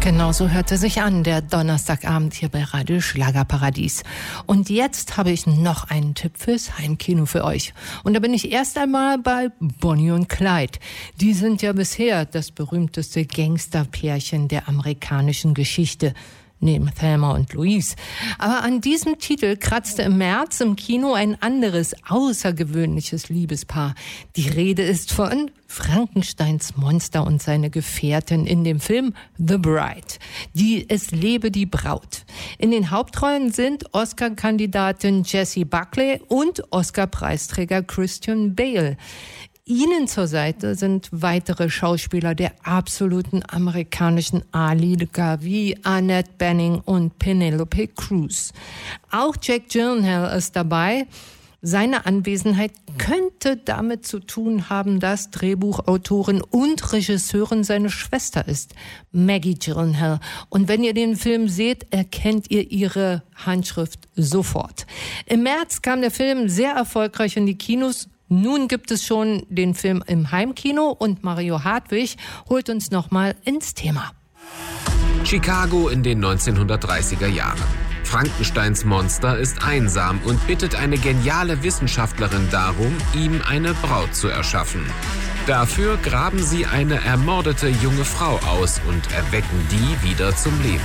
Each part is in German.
Genau so hört er sich an, der Donnerstagabend hier bei Radio Schlagerparadies. Und jetzt habe ich noch einen Tipp fürs Heimkino für euch. Und da bin ich erst einmal bei Bonnie und Clyde. Die sind ja bisher das berühmteste Gangsterpärchen der amerikanischen Geschichte. Neben Thelma und Louise. Aber an diesem Titel kratzte im März im Kino ein anderes, außergewöhnliches Liebespaar. Die Rede ist von Frankensteins Monster und seine Gefährtin in dem Film The Bride. Es lebe die Braut. In den Hauptrollen sind Oscar-Kandidatin Jessie Buckley und Oscar-Preisträger Christian Bale. Ihnen zur Seite sind weitere Schauspieler der absoluten amerikanischen A-Liga wie Annette Bening und Penelope Cruz. Auch Jake Gyllenhaal ist dabei. Seine Anwesenheit könnte damit zu tun haben, dass Drehbuchautorin und Regisseurin seine Schwester ist, Maggie Gyllenhaal. Und wenn ihr den Film seht, erkennt ihr ihre Handschrift sofort. Im März kam der Film sehr erfolgreich in die Kinos. Nun gibt es schon den Film im Heimkino und Mario Hartwig holt uns nochmal ins Thema. Chicago in den 1930er Jahren. Frankensteins Monster ist einsam und bittet eine geniale Wissenschaftlerin darum, ihm eine Braut zu erschaffen. Dafür graben sie eine ermordete junge Frau aus und erwecken die wieder zum Leben.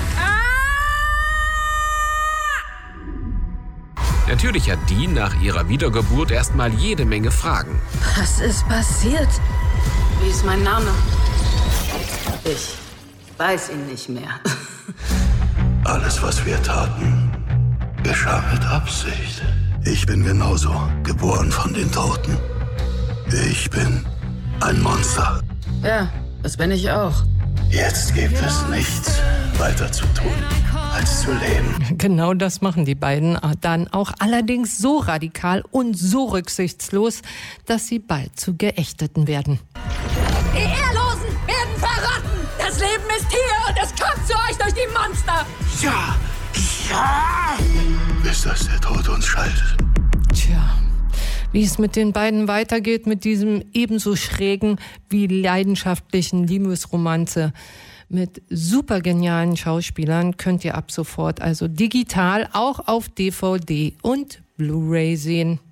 Natürlich hat die nach ihrer Wiedergeburt erstmal jede Menge Fragen. Was ist passiert? Wie ist mein Name? Ich weiß ihn nicht mehr. Alles, was wir taten, geschah mit Absicht. Ich bin genauso geboren von den Toten. Ich bin ein Monster. Ja, das bin ich auch. Jetzt gibt es nichts weiter zu tun, als zu leben. Genau das machen die beiden dann auch, allerdings so radikal und so rücksichtslos, dass sie bald zu Geächteten werden. Die Ehrlosen werden verraten! Das Leben ist hier und es kommt zu euch durch die Monster! Ja! Ja! Bis dass der Tod uns scheidet. Tja, wie es mit den beiden weitergeht, mit diesem ebenso schrägen wie leidenschaftlichen Liebesromanze mit supergenialen Schauspielern, könnt ihr ab sofort also digital auch auf DVD und Blu-ray sehen.